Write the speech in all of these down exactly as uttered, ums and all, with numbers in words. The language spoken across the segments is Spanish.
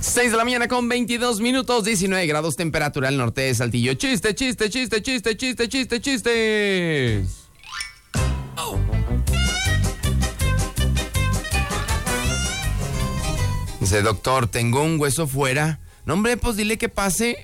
seis de la mañana con veintidós minutos, diecinueve grados temperatura al norte de Saltillo. Chiste, chiste, chiste, chiste, chiste, chiste, chistes. Oh. Dice, doctor, tengo un hueso fuera. No, hombre, pues dile que pase.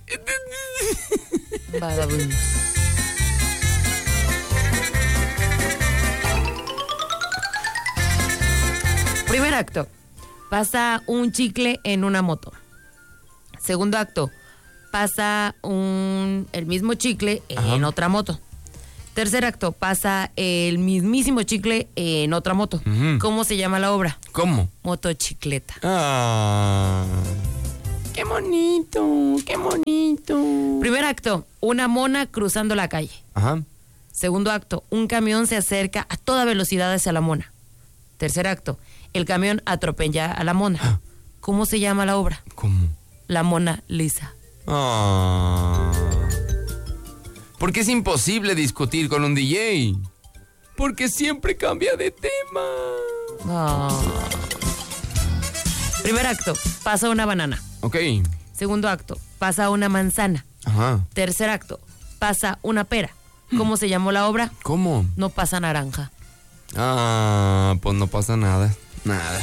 Primer acto. Pasa un chicle en una moto. Segundo acto. Pasa un, el mismo chicle Ajá. en otra moto. Tercer acto. Pasa el mismísimo chicle en otra moto. Uh-huh. ¿Cómo se llama la obra? ¿Cómo? Motocicleta. Ah, qué bonito, qué bonito. Primer acto. Una mona cruzando la calle. Ajá. Segundo acto. Un camión se acerca a toda velocidad hacia la mona. Tercer acto. El camión atropella a la mona. ¿Cómo se llama la obra? ¿Cómo? La Mona Lisa. Ah. Porque es imposible discutir con un D J. Porque siempre cambia de tema. Ah. Primer acto, pasa una banana. Ok. Segundo acto, pasa una manzana. Ajá. Tercer acto, pasa una pera. ¿Cómo se llamó la obra? ¿Cómo? No pasa naranja. Ah, pues no pasa nada. Nada.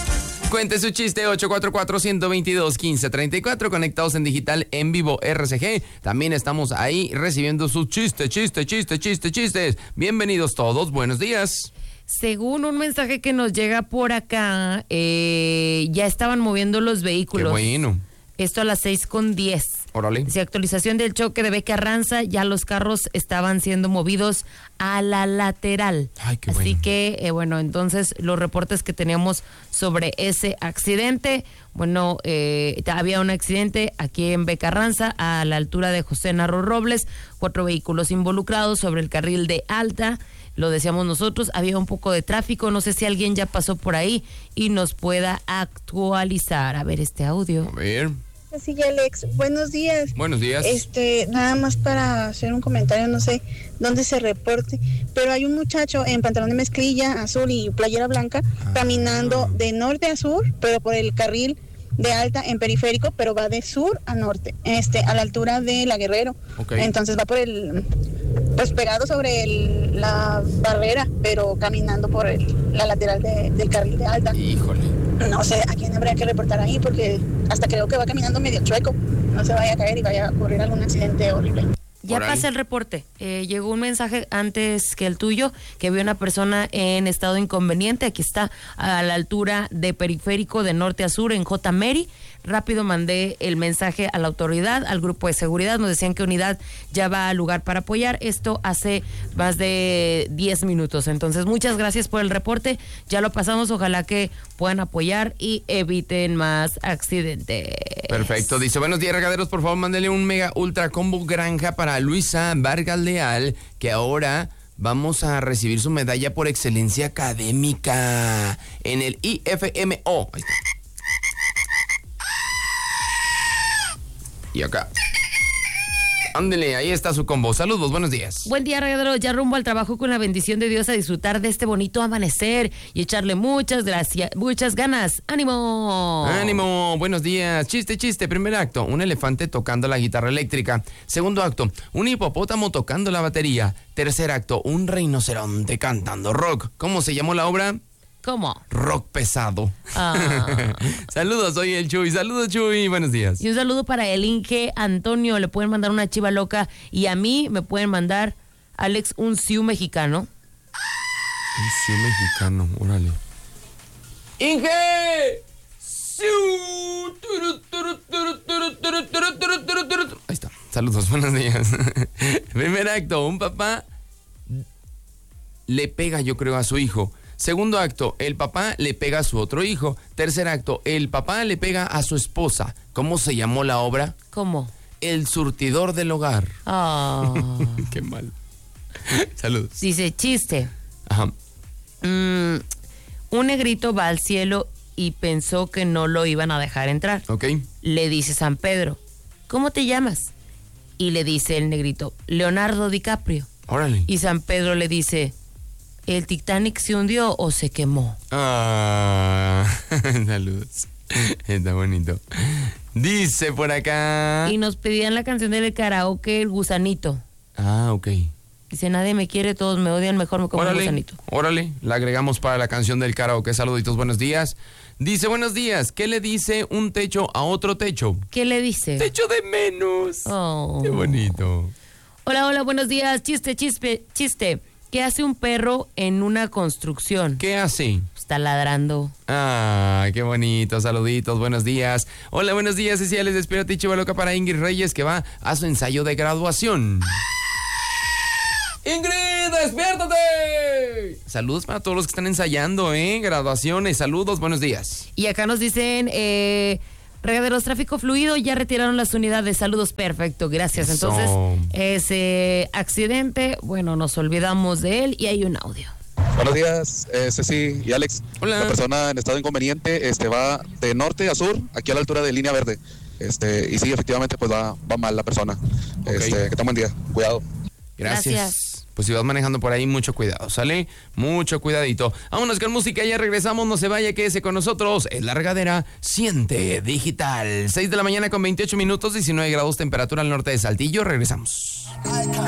Cuente su chiste. Ocho cuatro cuatro, uno dos dos, uno cinco tres cuatro. Conectados en digital en vivo R C G. También estamos ahí recibiendo sus chistes, chistes, chistes, chistes, chistes. Bienvenidos todos. Buenos días. Según un mensaje que nos llega por acá, eh, ya estaban moviendo los vehículos. Qué bueno. Esto a las seis con diez. Órale. Dice, actualización del choque de Beca Arranza, ya los carros estaban siendo movidos a la lateral. Ay, qué Así bueno. que, eh, bueno, entonces los reportes que teníamos sobre ese accidente, bueno, eh, había un accidente aquí en Beca Arranza, a la altura de José Narro Robles, cuatro vehículos involucrados sobre el carril de alta. Lo decíamos nosotros, había un poco de tráfico, no sé si alguien ya pasó por ahí y nos pueda actualizar. A ver este audio. A ver. Sí, Alex, buenos días. Buenos días. Este, nada más para hacer un comentario, no sé dónde se reporte, pero hay un muchacho en pantalón de mezclilla azul y playera blanca Ah. caminando de norte a sur, pero por el carril de alta en periférico, pero va de sur a norte, este, a la altura de La Guerrero. Okay. Entonces va por el, pues pegado sobre el, la barrera, pero caminando por el, la lateral de, del carril de alta. Híjole. No sé a quién habría que reportar ahí, porque hasta creo que va caminando medio chueco. No se vaya a caer y vaya a ocurrir algún accidente horrible. Ya Por ahí. pasa el reporte. Eh, llegó un mensaje antes que el tuyo, que vio una persona en estado inconveniente. Aquí está, a la altura de periférico de norte a sur en J. Mary. Rápido mandé el mensaje a la autoridad, al grupo de seguridad. Nos decían que unidad ya va al lugar para apoyar. Esto hace más de diez minutos. Entonces, muchas gracias por el reporte. Ya lo pasamos. Ojalá que puedan apoyar y eviten más accidentes. Perfecto. Dice, buenos días, regaderos. Por favor, mándele un mega ultra combo granja para Luisa Vargas Leal, que ahora vamos a recibir su medalla por excelencia académica en el I F M O. Ahí está. Y acá. Ándele, ahí está su combo. Saludos, buenos días. Buen día, regadero. Ya rumbo al trabajo con la bendición de Dios a disfrutar de este bonito amanecer y echarle muchas gracias, muchas ganas. ¡Ánimo! ¡Ánimo! Buenos días. Chiste, chiste. Primer acto, un elefante tocando la guitarra eléctrica. Segundo acto, un hipopótamo tocando la batería. Tercer acto, un rinoceronte cantando rock. ¿Cómo se llamó la obra? ¿Cómo? Rock pesado. Ah. Saludos, soy el Chuy. Saludos, Chuy. Buenos días. Y un saludo para el Inge Antonio. Le pueden mandar una chiva loca. Y a mí me pueden mandar, Alex, un siu mexicano. Un sí mexicano, órale. ¡Inge! ¡Siu! Turu, turu, turu, turu, turu, turu, turu, turu, turu. Ahí está. Saludos, buenos días. Primer acto, un papá le pega, yo creo, a su hijo. Segundo acto, el papá le pega a su otro hijo. Tercer acto, el papá le pega a su esposa. ¿Cómo se llamó la obra? ¿Cómo? El surtidor del hogar. Ah. Qué mal. Saludos. Dice, chiste. Ajá. Mm, un negrito va al cielo y pensó que no lo iban a dejar entrar. Ok. Le dice San Pedro, ¿cómo te llamas? Y le dice el negrito, Leonardo DiCaprio. Órale. Y San Pedro le dice, ¿el Titanic se hundió o se quemó? Ah, saludos. Está bonito. Dice por acá. Y nos pedían la canción del karaoke, El Gusanito. Ah, ok. Dice, nadie me quiere, todos me odian, mejor me como un gusanito. Órale, la agregamos para la canción del karaoke. Saluditos, buenos días. Dice, buenos días, ¿qué le dice un techo a otro techo? ¿Qué le dice? Techo de menos. Oh. Qué bonito. Hola, hola, buenos días. Chiste, chiste, chiste. ¿Qué hace un perro en una construcción? ¿Qué hace? Está ladrando. Ah, qué bonito. Saluditos, buenos días. Hola, buenos días, Cecilia. Les despierta Tichi Loca para Ingrid Reyes, que va a su ensayo de graduación. ¡Ingrid, despiértate! Saludos para todos los que están ensayando, ¿eh? Graduaciones, saludos, buenos días. Y acá nos dicen, eh, regaderos tráfico fluido, ya retiraron las unidades, saludos, perfecto, gracias. Eso. Entonces, ese accidente, bueno, nos olvidamos de él y hay un audio. Buenos días, eh, Ceci y Alex. Hola. La persona en estado inconveniente este, va de norte a sur, aquí a la altura de Línea Verde. Este, y sí, efectivamente, pues va, va mal la persona. Okay. Este, que tenga buen día, cuidado. Gracias. Gracias. Pues si vas manejando por ahí, mucho cuidado, ¿sale? Mucho cuidadito. Vámonos con música, ya regresamos, no se vaya, quédese con nosotros. Es La Regadera, siente digital. seis de la mañana con veintiocho minutos, diecinueve grados temperatura al norte de Saltillo, regresamos.